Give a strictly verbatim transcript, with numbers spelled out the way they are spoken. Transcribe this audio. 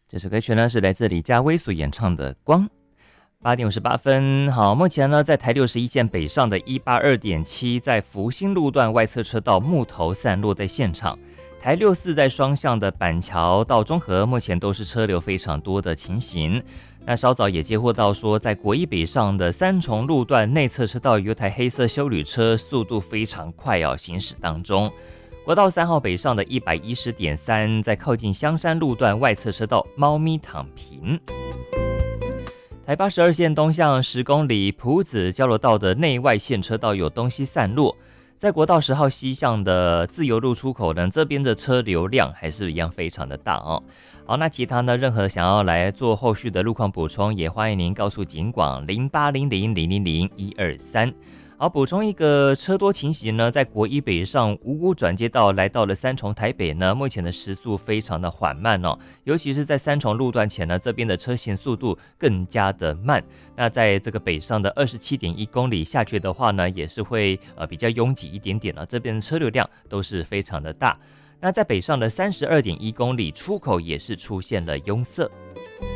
这首歌曲呢是来自李佳薇所演唱的《光》。八点五十八分，好，目前呢在台六十一线北上的一八二点七，在福兴路段外侧车道木头散落在现场。台六四在双向的板桥到中和，目前都是车流非常多的情形。那稍早也接获到说，在国一北上的三重路段内侧车道有台黑色休旅车，速度非常快哦，行驶当中。国道三号北上的一百一十点三，在靠近香山路段外侧车道猫咪躺平。台八十二线东向十公里埔子交流道的内外线车道有东西散落，在国道十号西向的自由路出口呢，这边的车流量还是一样非常的大哦。好，那其他呢，任何想要来做后续的路况补充，也欢迎您告诉警广零八零零零零零一二三。好，补充一个车多情形呢，在国一北上五股转接道来到了三重台北呢，目前的时速非常的缓慢哦，尤其是在三重路段前呢，这边的车行速度更加的慢。那在这个北上的二十七点一公里下去的话呢，也是会呃比较拥挤一点点了，这边的车流量都是非常的大。那在北上的三十二点一公里出口也是出现了拥塞。